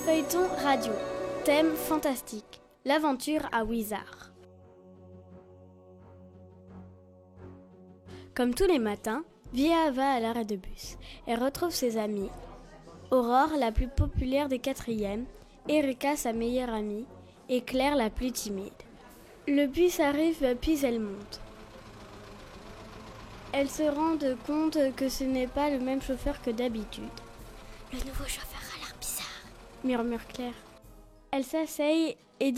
Feuilleton radio. Thème fantastique. L'aventure à Wizard. Comme tous les matins, Via va à l'arrêt de bus. Elle retrouve ses amis. Aurore, la plus populaire des quatrièmes, Erika, sa meilleure amie, et Claire, la plus timide. Le bus arrive, puis elle monte. Elles se rendent compte que ce n'est pas le même chauffeur que d'habitude. Le nouveau chauffeur a l'air bizarre, murmure Claire. Elle s'asseye et